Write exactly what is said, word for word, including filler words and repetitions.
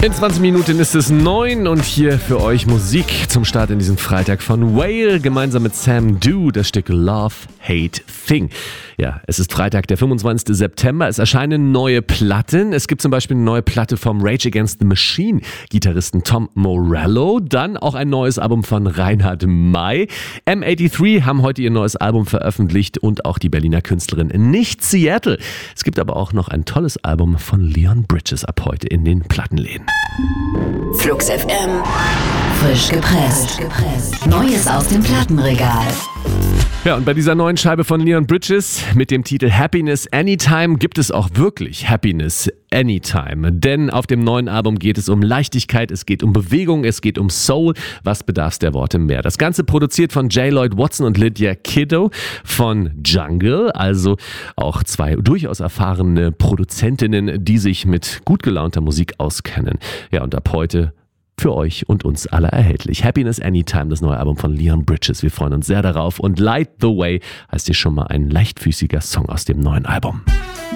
In zwanzig Minuten ist es neun und hier für euch Musik zum Start in diesem Freitag von Whale gemeinsam mit Sam Do, das Stück Love, Hate, Thing. Ja, es ist Freitag, der fünfundzwanzigster September. Es erscheinen neue Platten. Es gibt zum Beispiel eine neue Platte vom Rage Against the Machine Gitarristen Tom Morello. Dann auch ein neues Album von Reinhard May. M dreiundachtzig haben heute ihr neues Album veröffentlicht und auch die Berliner Künstlerin Nicht Seattle. Es gibt aber auch noch ein tolles Album von Leon Bridges ab heute in den Plattenläden. Flux F M. Frisch gepresst. Neues aus dem Plattenregal. Ja, und bei dieser neuen Scheibe von Leon Bridges mit dem Titel Happiness Anytime gibt es auch wirklich Happiness Anytime. Denn auf dem neuen Album geht es um Leichtigkeit, es geht um Bewegung, es geht um Soul. Was bedarf's der Worte mehr? Das Ganze produziert von J. Lloyd Watson und Lydia Kiddo von Jungle. Also auch zwei durchaus erfahrene Produzentinnen, die sich mit gut gelaunter Musik auskennen. Ja, und ab heute für euch und uns alle erhältlich. Happiness Anytime, das neue Album von Leon Bridges. Wir freuen uns sehr darauf. Und Light the Way heißt hier schon mal ein leichtfüßiger Song aus dem neuen Album.